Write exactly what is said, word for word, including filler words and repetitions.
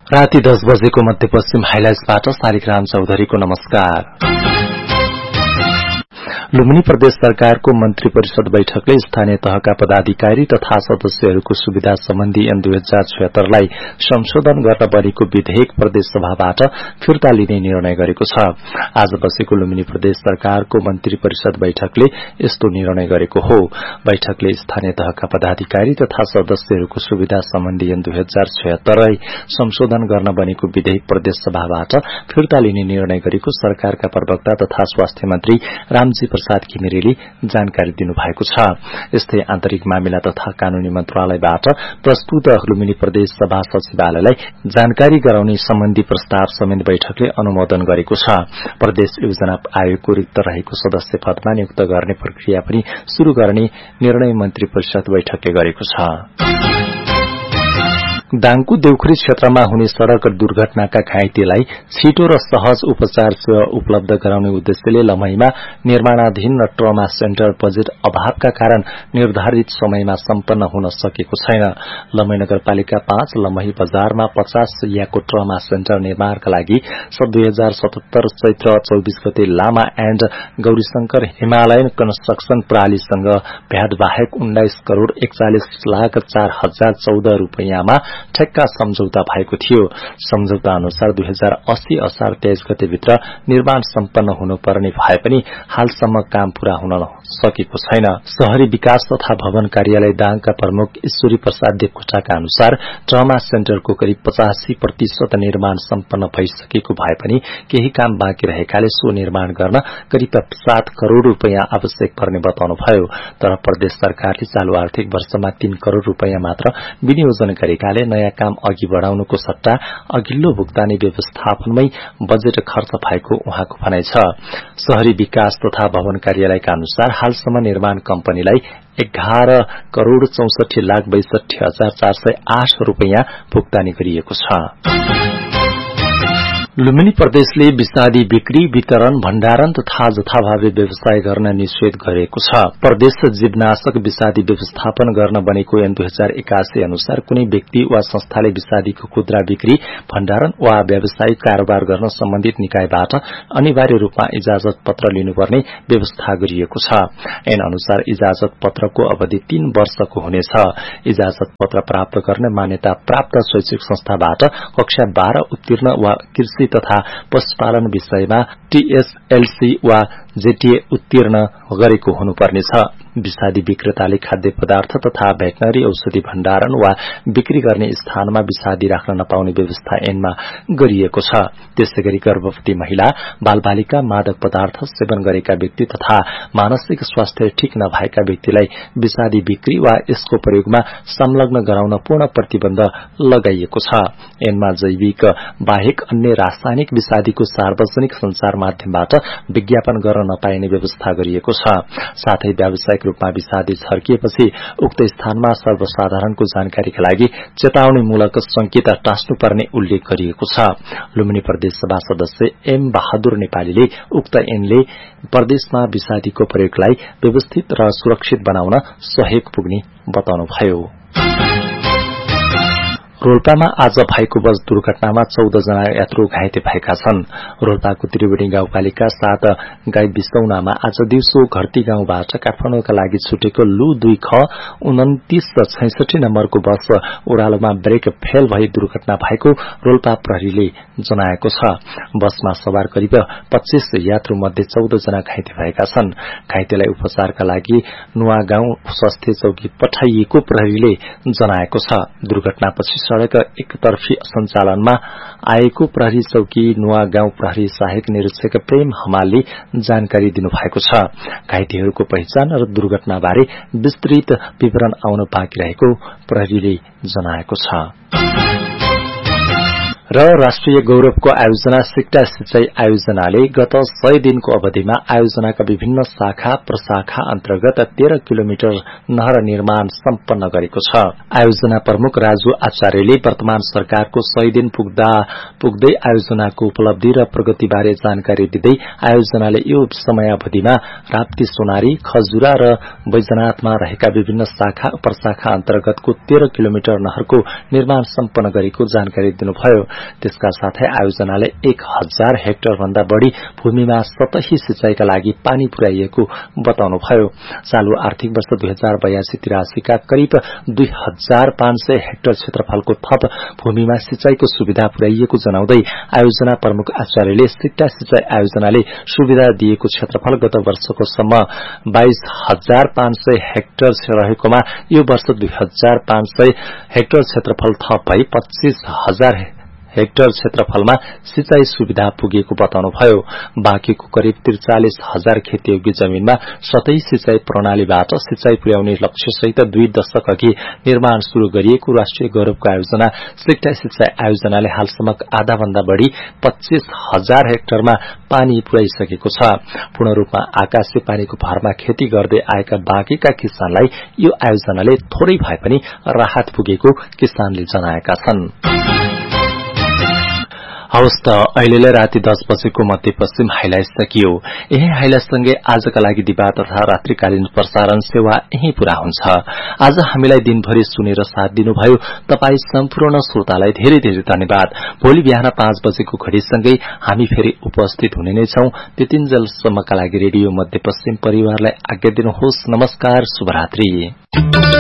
राति दस बजेको मध्यपश्चिम हाइलाइट्सबाट शालिग्राम चौधरीको नमस्कार। लुम्बिनी प्रदेश सरकारको मन्त्री परिषद बैठकले स्थानीय तहका पदाधिकारी तथा सदस्यहरूको सुविधा सम्बन्धी ऐन दुई हजार छयत्तरलाई संशोधन गर्न बनेको विधेयक प्रदेश सभाबाट फिर्ता लिने निर्णय गरेको छ। आज बसेको लुम्बिनी प्रदेश सरकारको मन्त्री परिषद बैठकले यस्तो निर्णय गरेको हो। बैठकले स्थानीय तहका पदाधिकारी तथा सदस्यहरूको सुविधा सम्बन्धी ऐन दुई हजार छयत्तरलाई संशोधन गर्न बनेको विधेयक प्रदेश सभाबाट फिर्ता लिने निर्णय गरेको सरकारका प्रवक्ता तथा स्वास्थ्य मन्त्री रामजी प्रसाद घिमिरेले जानकारी दिनुभएको छ। यस्तै आन्तरिक मामिला तथा कानूनी मन्त्रालयबाट प्रस्तुत लुम्बिनी प्रदेश सभा सचिवालयलाई जानकारी गराउने सम्बन्धी प्रस्ताव समेत बैठकले अनुमोदन गरेको छ। प्रदेश योजना आयोगको रिक्त रहेको सदस्य पदमा नियुक्त गर्ने प्रक्रिया पनि शुरू गर्ने निर्णय मन्त्री परिषद बैठकले गरेको छ। दाङको देउखुरी क्षेत्रमा हुने सड़क दुर्घटनाका घाइतेलाई छिटो र सहज उपचार सेवा उपलब्ध गराउने उद्देश्यले लमहीमा निर्माणाधीन ट्रमा सेन्टर बजेट अभावका कारण निर्धारित समयमा सम्पन्न हुन सकेको छैन। लमही नगरपालिका पाँच लमही बजारमा पचास याको ट्रमा सेन्टर निर्माणका लागि सन् दुई हजार सतहत्तर चैत्र चौबीस गते लामा एण्ड गौरीशंकर हिमालयन कन्स्ट्रक्सन प्रणालीसँग भ्याट बाहेक उन्नाइस करोड़ एकचालिस लाख चार हजार चौध रूपियाँमा ठेक्का सम्झौता भएको थियो। सम्झौता अनुसार दुई हजार अस्सी असार तेइस गते भित्र निर्माण सम्पन्न हुनुपर्ने भए पनि हालसम्म काम पूरा हुन सकेको छैन। शहरी विकास तथा भवन कार्यालय दाङका प्रमुख ईश्वरी प्रसाद देवकोटाका अनुसार ट्रमा सेन्टरको करिब पचासी प्रतिशत निर्माण सम्पन्न भइसकेको भए पनि केही काम बाँकी रहेकाले सो निर्माण गर्न करिब सात करोड़ रूपियाँ आवश्यक पर्ने बताउनुभयो। तर प्रदेश सरकारले चालू आर्थिक वर्षमा तीन करोड़ रूपियाँ मात्र विनियोजन गरेकाले नयाँ काम अघि बढ़ाउनुको सट्टा अघिल्लो भुक्तानी व्यवस्थापनमै बजेट खर्च भएको उहाँको भनाइ छ। शहरी विकास तथा भवन कार्यालयका अनुसार हालसम्म निर्माण कम्पनीलाई एघार करोड़ चौसठी लाख बैसठी हजार चार सय आठ रूपियाँ भुक्तानी गरिएको छ। लुम्बिनी प्रदेशले विषादी बिक्री वितरण भण्डारण तथा जथाभावी व्यवसाय गर्न निषेध गरेको छ। प्रदेश जीवनाशक विषादी व्यवस्थापन गर्न बनेको ऐन दुई हजार एकासी अनुसार कुनै व्यक्ति वा संस्थाले विषादीको खुद्रा बिक्री भण्डारण वा व्यावसायिक कारोबार गर्न सम्बन्धित निकायबाट अनिवार्य रूपमा इजाजत पत्र लिनुपर्ने व्यवस्था गरिएको छ। ऐन अनुसार इजाजत पत्रको अवधि तीन वर्षको हुनेछ। इजाजत पत्र प्राप्त गर्ने मान्यता प्राप्त शैक्षिक संस्थाबाट कक्षा बाह्र उत्तीर्ण वा कृषि तथा पशुपालन विषयमा टीएसएलसी वा जेटीए उत्तीर्ण गरेको हुनुपर्नेछ। विषादी विक्रेताले खाद्य पदार्थ तथा भेटनरी औषधि भण्डारण वा बिक्री गर्ने स्थानमा विषादी राख्न नपाउने व्यवस्था ऐनमा गरिएको छ। त्यसैगरी गर्भवती महिला बालबालिका मादक पदार्थ सेवन गरेका व्यक्ति तथा मानसिक स्वास्थ्य ठीक नभएका व्यक्तिलाई विषादी बिक्री वा यसको प्रयोगमा संलग्न गराउन पूर्ण प्रतिबन्ध लगाइएको छ। ऐनमा जैविक बाहेक अन्य रासायनिक विषादीको सार्वजनिक संचार माध्यमबाट विज्ञापन गर्न नपाइने व्यवस्था गरिएको छ। साथै व्यावसायिक रूपमा विषादी छर्किएपछि उक्त स्थानमा सर्वसाधारणको जानकारीका लागि चेतावनीमूलक संकेत टाँस्नुपर्ने उल्लेख गरिएको छ। लुम्बिनी प्रदेश सभा सदस्य एम बहादुर नेपालीले उक्त ऐनले प्रदेशमा विषादीको प्रयोगलाई व्यवस्थित र सुरक्षित बनाउन सहयोग पुग्ने बताउनुभयो। रोल्पामा आज भएको बस दुर्घटनामा चौध जना यात्रु घाइते भएका छन्। रोल्पाको त्रिवेणी गाउँपालिका सात गाई बिसौनामा आज दिउँसो घरती गाउँबाट काठमाडौँका लागि छुटेको लु दुई ख उन्तिस छैसठी नम्बरको बस ओह्रालोमा ब्रेक फेल भई दुर्घटना भएको रोल्पा प्रहरीले जनाएको छ। बसमा सवार करिब पच्चीस यात्रु मध्ये चौध जना घाइते भएका छन्। घाइतेलाई उपचारका लागि नुवागाउँ स्वास्थ्य चौकी पठाइएको प्रहरीले जनाएको छ। दुर्घटनापछि सड़क एकतर्फी सञ्चालनमा आएको प्रहरी चौकी नुवागाउँ प्रहरी सहायक निरीक्षक प्रेम हमालले जानकारी दिनुभएको छ। घाइतेहरूको पहिचान र दुर्घटनाबारे विस्तृत विवरण आउन बाँकी रहेको प्रहरीले जनाएको छ। र राष्ट्रिय गौरवको आयोजना सिक्टा सिंचाई आयोजनाले गत सय दिनको अवधिमा आयोजनाका विभिन्न शाखा प्रशाखा अन्तर्गत तेह्र किलोमिटर नहर निर्माण सम्पन्न गरेको छ। आयोजना प्रमुख राजु आचार्यले वर्तमान सरकारको सय दिन पुग्दा पुग्दै आयोजनाको उपलब्धि र प्रगतिबारे जानकारी दिँदै आयोजनाले यो समयावधिमा राप्ती सोनारी खजुरा र बैजनाथमा रहेका विभिन्न शाखा प्रशाखा अन्तर्गतको तेह्र किलोमिटर नहरको निर्माण सम्पन्न गरेको जानकारी दिनुभयो। त्यसका साथै आयोजनाले एक हजार हेक्टर भन्दा बढ़ी भूमिमा सतही सिंचाईका लागि पानी पुर्याइएको बताउनुभयो। चालू आर्थिक वर्ष दुई हजार बयासी तिरासीका करिब दुई हजार पाँच सय हेक्टर क्षेत्रफलको थप भूमिमा सिंचाईको सुविधा पुर्याइएको जनाउँदै आयोजना प्रमुख आचार्यले सिक्टा सिंचाई आयोजनाले सुविधा दिएको क्षेत्रफल गत वर्षको सम्म बाइस हजार पाँच सय हेक्टर रहेकोमा यो वर्ष दुई हजार पाँच सय हेक्टर क्षेत्रफल थप भई पच्चीस हजार हेक्टर क्षेत्रफलमा सिंचाई सुविधा पुगेको बताउनुभयो। बाँकीको करिब त्रिचालिस हजार खेतीयोग्य जमीनमा सतही सिंचाई प्रणालीबाट सिंचाई पुर्याउने लक्ष्यसहित दुई दशक अघि निर्माण शुरू गरिएको राष्ट्रिय गौरवको आयोजना सिक्टा सिंचाई आयोजनाले हालसम्म आधा भन्दा बढ़ी पच्चीस हजार हेक्टरमा पानी पुर्याइसकेको छ। पूर्ण रूपमा आकाशे पानीको भरमा खेती गर्दै आएका बाँकीका किसानलाई यो आयोजनाले थोरै भए पनि राहत पुगेको किसानले जनाएका छन्। हवस् त अहिलेलाई राति दस बजेको मध्यपश्चिम हाइलाइट सकियो। यही हाइलाइटसँगै आजका लागि दिवा तथा रात्रिकालीन प्रसारण सेवा यही पूरा हुन्छ। आज हामीलाई दिनभरि सुनेर साथ दिनुभयो तपाई सम्पूर्ण श्रोतालाई धेरै धेरै धन्यवाद। भोलि बिहान पाँच बजेको घड़ीसँगै हामी फेरि उपस्थित हुने नै छौं। त्यतिन्जेलसम्मका लागि रेडियो मध्यपश्चिम परिवारलाई आज्ञा दिनुहोस्। नमस्कार, शुभरात्रि।